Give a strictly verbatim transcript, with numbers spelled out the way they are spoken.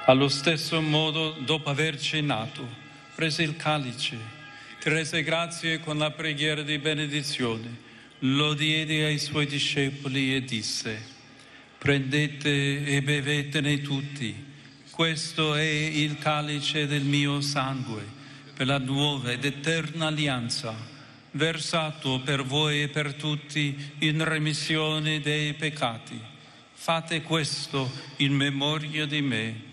Allo stesso modo, dopo aver cenato, prese il calice, che rese grazie con la preghiera di benedizione, lo diede ai suoi discepoli e disse: prendete e bevetene tutti, questo è il calice del mio sangue, per la nuova ed eterna alleanza, versato per voi e per tutti in remissione dei peccati. Fate questo in memoria di me.